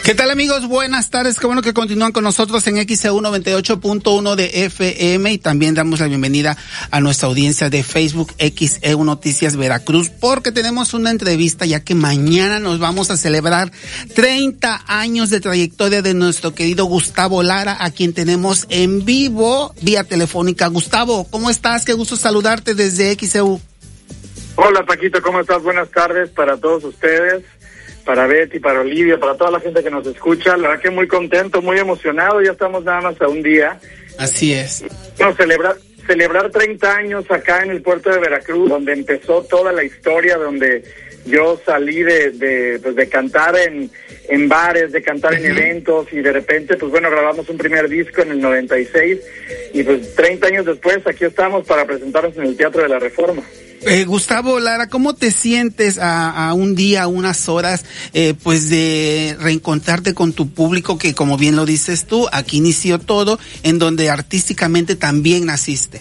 ¿Qué tal, amigos? Buenas tardes, qué bueno que continúan con nosotros en XEU 98.1 de FM, y también damos la bienvenida a nuestra audiencia de Facebook XEU Noticias Veracruz, porque tenemos una entrevista, ya que mañana nos vamos a celebrar 30 años de trayectoria de nuestro querido Gustavo Lara, a quien tenemos en vivo vía telefónica. Gustavo, ¿cómo estás? Qué gusto saludarte desde XEU. Hola, Paquito, ¿cómo estás? Buenas tardes para todos ustedes, para Betty, para Olivia, para toda la gente que nos escucha. La verdad que muy contento, muy emocionado, ya estamos nada más a un día. Así es. No, celebrar 30 años acá en el puerto de Veracruz, donde empezó toda la historia, donde yo salí de cantar en bares, de cantar en eventos, y de repente, pues bueno, grabamos un primer disco en el 96, y pues 30 años después aquí estamos para presentarnos en el Teatro de la Reforma. Gustavo Lara, ¿cómo te sientes a un día, a unas horas, pues de reencontrarte con tu público, que como bien lo dices tú, aquí inició todo, en donde artísticamente también naciste?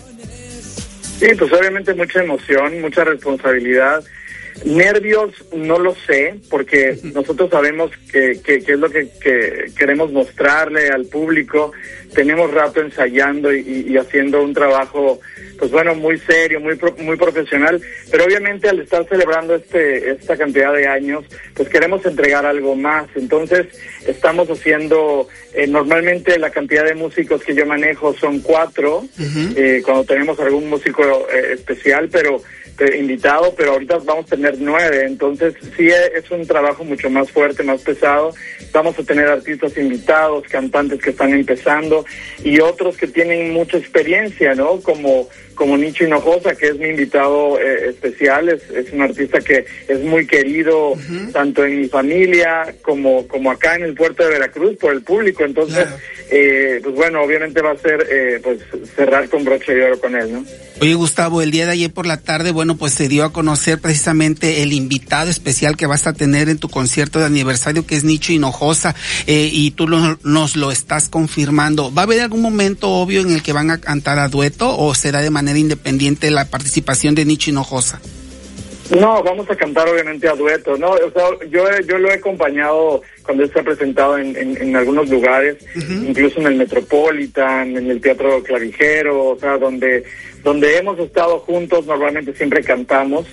Sí, pues obviamente mucha emoción, mucha responsabilidad. Nervios, no lo sé, porque nosotros sabemos que es lo que queremos mostrarle al público. Tenemos rato ensayando y haciendo un trabajo, pues bueno, muy serio, muy profesional, pero obviamente al estar celebrando esta cantidad de años, pues queremos entregar algo más. Entonces estamos haciendo, normalmente la cantidad de músicos que yo manejo son 4, cuando tenemos algún músico especial, pero invitado, pero ahorita vamos a tener 9, entonces sí es un trabajo mucho más fuerte, más pesado. Vamos a tener artistas invitados, cantantes que están empezando y otros que tienen mucha experiencia, ¿no? Como Nicho Hinojosa, que es mi invitado especial, es un artista que es muy querido tanto en mi familia como acá en el puerto de Veracruz por el público. Entonces, pues bueno, obviamente va a ser pues cerrar con broche de oro con él, ¿no? Oye, Gustavo, el día de ayer por la tarde, bueno, pues se dio a conocer precisamente el invitado especial que vas a tener en tu concierto de aniversario, que es Nicho Hinojosa, y tú nos lo estás confirmando. ¿Va a haber algún momento obvio en el que van a cantar a dueto, o será de manera independiente la participación de Nicho Hinojosa? No, vamos a cantar obviamente a dueto, ¿no? O sea, yo lo he acompañado cuando él se ha presentado en algunos lugares, incluso en el Metropolitan, en el Teatro Clavijero, o sea, donde hemos estado juntos, normalmente siempre cantamos.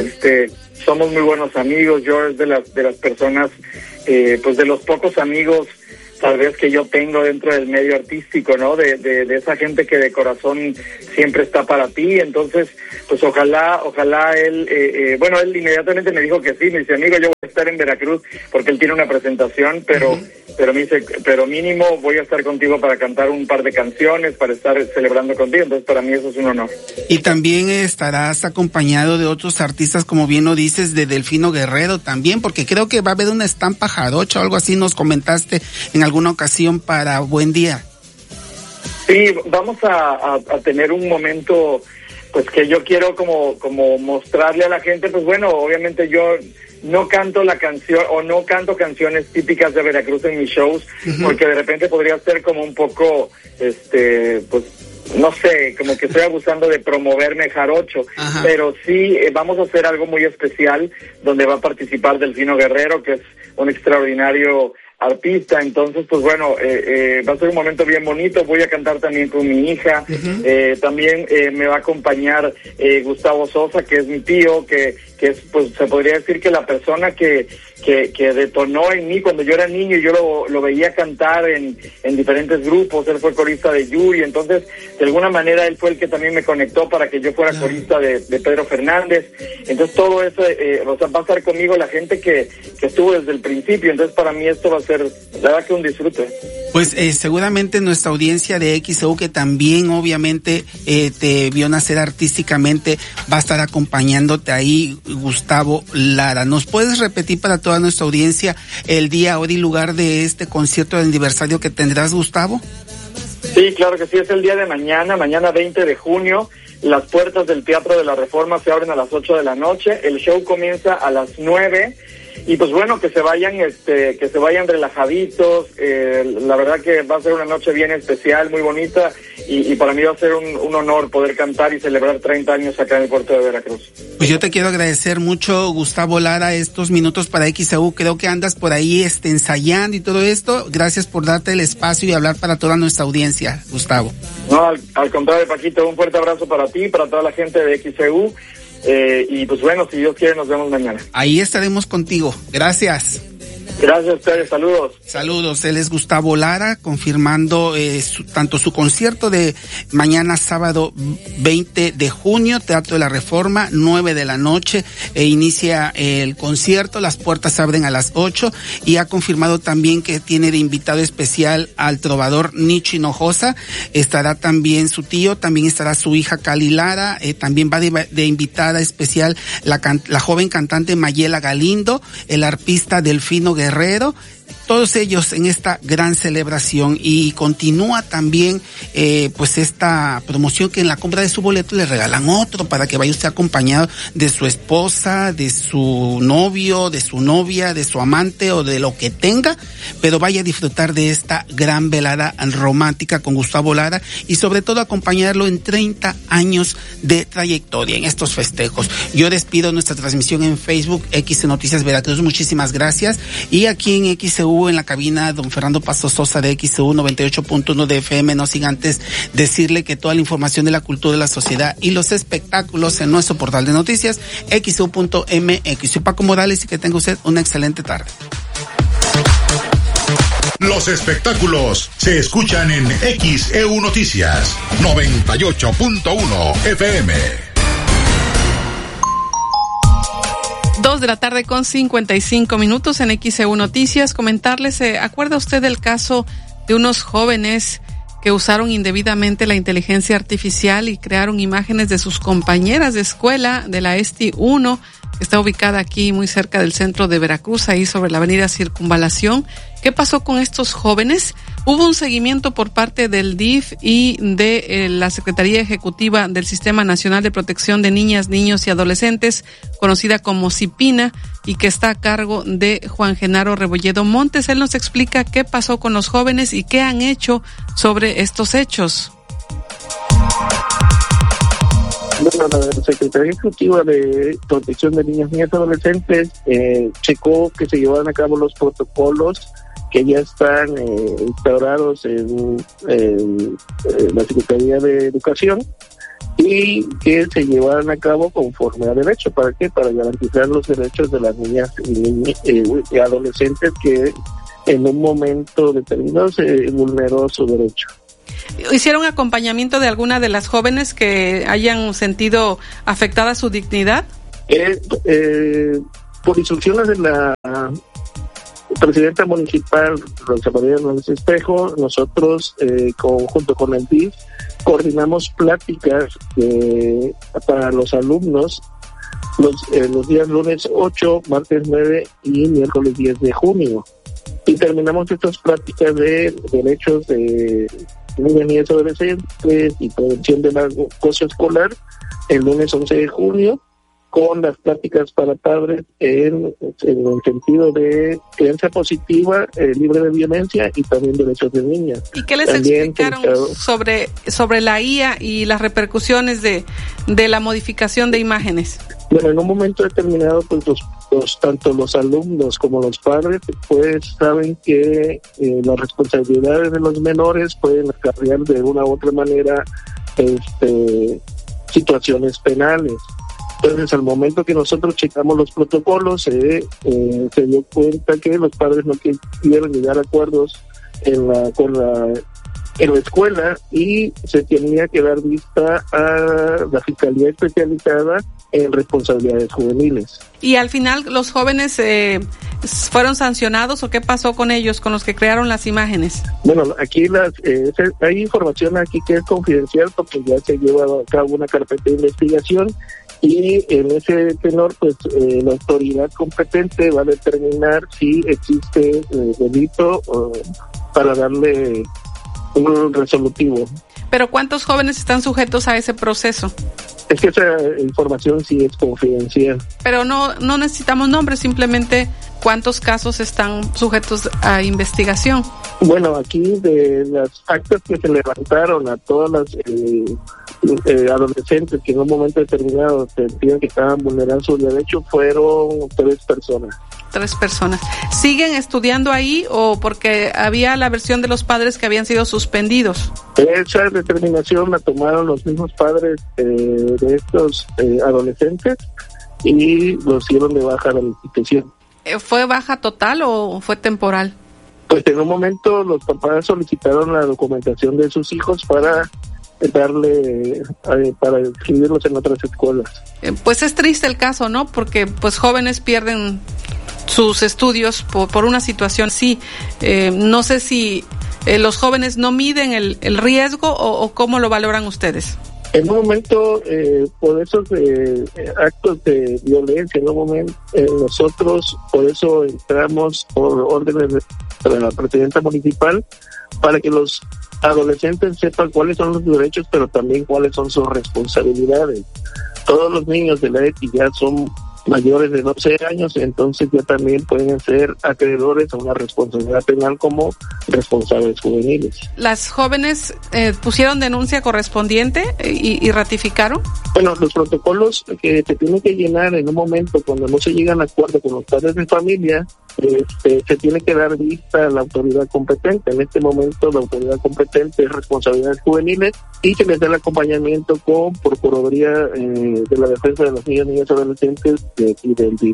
Somos muy buenos amigos. Yo es de las personas, pues de los pocos amigos tal vez que yo tengo dentro del medio artístico, ¿no? De esa gente que de corazón siempre está para ti. Entonces, pues ojalá él, bueno, él inmediatamente me dijo que sí. Me dice, amigo, yo voy a estar en Veracruz porque él tiene una presentación, pero me dice, pero mínimo voy a estar contigo para cantar un par de canciones, para estar celebrando contigo. Entonces, para mí eso es un honor. Y también estarás acompañado de otros artistas, como bien lo dices, de Delfino Guerrero también, porque creo que va a haber una estampa jarocha o algo así, nos comentaste en alguna ocasión para Buen Día. Sí, vamos a tener un momento, pues que yo quiero como mostrarle a la gente. Pues bueno, obviamente yo no canto la canción o no canto canciones típicas de Veracruz en mis shows, porque de repente podría ser como un poco, pues no sé, como que estoy abusando de promoverme jarocho. Pero sí vamos a hacer algo muy especial donde va a participar Delfino Guerrero, que es un extraordinario artista. Entonces, pues bueno, va a ser un momento bien bonito. Voy a cantar también con mi hija. También me va a acompañar Gustavo Sosa, que es mi tío, que es, pues se podría decir que la persona que detonó en mí cuando yo era niño y yo lo veía cantar en diferentes grupos. Él fue corista de Yuri, entonces de alguna manera él fue el que también me conectó para que yo fuera corista de Pedro Fernández. Entonces todo eso, o sea, va a estar conmigo la gente que estuvo desde el principio. Entonces para mí esto va a ser, la verdad, que un disfrute. Pues seguramente nuestra audiencia de XEU, que también obviamente te vio nacer artísticamente, va a estar acompañándote ahí, Gustavo Lara. ¿Nos puedes repetir para toda nuestra audiencia el día, hora y lugar de este concierto de aniversario que tendrás, Gustavo? Sí, claro que sí, es el día de mañana 20 de junio. Las puertas del Teatro de la Reforma se abren a las 8 de la noche. El show comienza a las 9. y pues bueno, que se vayan relajaditos. La verdad que va a ser una noche bien especial, muy bonita, y para mí va a ser un honor poder cantar y celebrar 30 años acá en el puerto de Veracruz. Pues yo te quiero agradecer mucho, Gustavo Lara, estos minutos para XEU. Creo que andas por ahí ensayando y todo esto. Gracias por darte el espacio y hablar para toda nuestra audiencia, Gustavo. No, al contrario, Paquito, un fuerte abrazo para ti, para toda la gente de XEU. Y pues bueno, si Dios quiere, nos vemos mañana. Ahí estaremos contigo. Gracias. Gracias a ustedes, saludos. Saludos, él es Gustavo Lara, confirmando tanto su concierto de mañana sábado 20 de junio, Teatro de la Reforma, 9 de la noche, inicia el concierto, las puertas se abren a las 8, y ha confirmado también que tiene de invitado especial al trovador Nicho Hinojosa. Estará también su tío, también estará su hija Cali Lara, también va de invitada especial la joven cantante Mayela Galindo, el arpista Delfino Guerrero, todos ellos en esta gran celebración. Y continúa también pues esta promoción, que en la compra de su boleto le regalan otro para que vaya usted acompañado de su esposa, de su novio, de su novia, de su amante o de lo que tenga, pero vaya a disfrutar de esta gran velada romántica con Gustavo Lara, y sobre todo acompañarlo en 30 años de trayectoria en estos festejos. Yo despido nuestra transmisión en Facebook, XE Noticias Veracruz, muchísimas gracias, y aquí en XEU en la cabina, don Fernando Paso Sosa de XEU 98.1 de FM, no sin antes decirle que toda la información de la cultura de la sociedad y los espectáculos en nuestro portal de noticias, XEU.mx. Soy Paco Morales, y que tenga usted una excelente tarde. Los espectáculos se escuchan en XEU Noticias 98.1 FM. 2:55 p.m. en XEU Noticias. Comentarles, ¿acuerda usted del caso de unos jóvenes que usaron indebidamente la inteligencia artificial y crearon imágenes de sus compañeras de escuela de la ESTI 1, que está ubicada aquí muy cerca del centro de Veracruz, ahí sobre la avenida Circunvalación? ¿Qué pasó con estos jóvenes? Hubo un seguimiento por parte del DIF y de la Secretaría Ejecutiva del Sistema Nacional de Protección de Niñas, Niños y Adolescentes, conocida como CIPINA, y que está a cargo de Juan Genaro Rebolledo Montes. Él nos explica qué pasó con los jóvenes y qué han hecho sobre estos hechos. Bueno, la Secretaría Ejecutiva de Protección de Niñas, Niñas y Adolescentes checó que se llevaran a cabo los protocolos que ya están instaurados en la Secretaría de Educación, y que se llevaran a cabo conforme a derecho. ¿Para qué? Para garantizar los derechos de las niñas y adolescentes que en un momento determinado se vulneró su derecho. ¿Hicieron acompañamiento de alguna de las jóvenes que hayan sentido afectada su dignidad? Por instrucciones de la presidenta municipal, Rosa María Hernández Espejo, nosotros, junto con el DIF, coordinamos pláticas para los alumnos los días lunes 8, martes 9 y miércoles 10 de junio. Y terminamos estas pláticas de derechos de niñas, niñas y adolescentes y prevención del acoso escolar el lunes 11 de junio, con las pláticas para padres en el sentido de crianza positiva, libre de violencia y también derechos de niñas. ¿Y qué les explicaron sobre la IA y las repercusiones de la modificación de imágenes? Bueno, en un momento determinado, pues tanto los alumnos como los padres, pues saben que las responsabilidades de los menores pueden acarrear de una u otra manera situaciones penales. Entonces, al momento que nosotros checamos los protocolos, se dio cuenta que los padres no quisieron llegar a acuerdos en la escuela, y se tenía que dar vista a la Fiscalía Especializada en Responsabilidades Juveniles. ¿Y al final los jóvenes fueron sancionados, o qué pasó con ellos, con los que crearon las imágenes? Bueno, aquí hay información aquí que es confidencial, porque ya se lleva a cabo una carpeta de investigación, y en ese tenor, pues la autoridad competente va a determinar si existe delito para darle un resolutivo. ¿Pero cuántos jóvenes están sujetos a ese proceso? Es que esa información sí es confidencial. Pero no necesitamos nombres, simplemente cuántos casos están sujetos a investigación. Bueno, aquí de las actas que se levantaron a todas las adolescentes que en un momento determinado sentían que estaban vulnerando sus derechos, fueron 3 personas. 3 personas. ¿Siguen estudiando ahí o porque había la versión de los padres que habían sido suspendidos? Esa determinación la tomaron los mismos padres de estos adolescentes y los dieron de baja a la institución. ¿Fue baja total o fue temporal? Pues en un momento los papás solicitaron la documentación de sus hijos para inscribirlos en otras escuelas. Pues es triste el caso, ¿no? Porque pues jóvenes pierden sus estudios por una situación así. No sé si los jóvenes no miden el riesgo o cómo lo valoran ustedes. En un momento, por esos actos de violencia, en un momento, nosotros por eso entramos por órdenes de la presidenta municipal para que los adolescentes sepan cuáles son los derechos, pero también cuáles son sus responsabilidades. Todos los niños de la ETI ya son mayores de 12 años, entonces ya también pueden ser acreedores a una responsabilidad penal como responsables juveniles. ¿Las jóvenes pusieron denuncia correspondiente y ratificaron? Bueno, los protocolos que se tienen que llenar en un momento cuando no se llegan a acuerdo con los padres de familia, se tiene que dar vista a la autoridad competente. En este momento la autoridad competente es responsabilidades juveniles y se les da el acompañamiento con Procuraduría de la Defensa de los Niños, Niñas y Adolescentes y del DIF.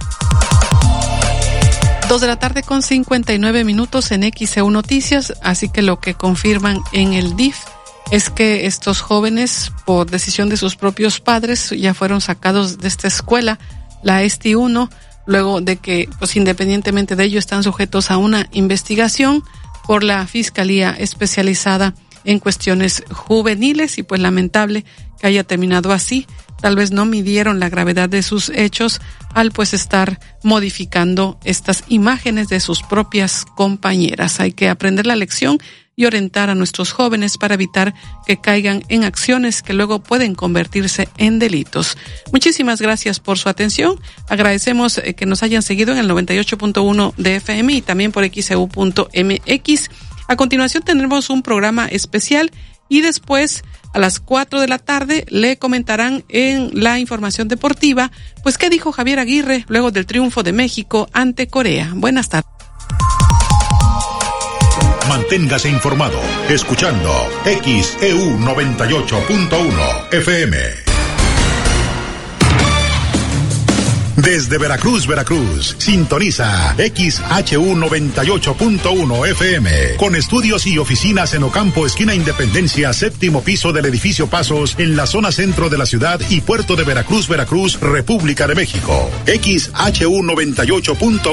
2:59 p.m. en XEU Noticias, así que lo que confirman en el DIF es que estos jóvenes, por decisión de sus propios padres, ya fueron sacados de esta escuela, la ESTI 1, luego de que, pues independientemente de ello, están sujetos a una investigación por la Fiscalía Especializada en Cuestiones Juveniles y pues lamentable que haya terminado así. Tal vez no midieron la gravedad de sus hechos al pues estar modificando estas imágenes de sus propias compañeras. Hay que aprender la lección y orientar a nuestros jóvenes para evitar que caigan en acciones que luego pueden convertirse en delitos. Muchísimas gracias por su atención. Agradecemos que nos hayan seguido en el 98.1 de FM y también por XEU.mx. A continuación tendremos un programa especial y después a las 4 de la tarde le comentarán en la información deportiva, pues qué dijo Javier Aguirre luego del triunfo de México ante Corea. Buenas tardes. Manténgase informado escuchando XEU 98.1 FM. Desde Veracruz, sintoniza XHU 98.1 FM, con estudios y oficinas en Ocampo, esquina Independencia, 7º piso del edificio Pasos, en la zona centro de la ciudad y puerto de Veracruz, República de México. XHU 98.1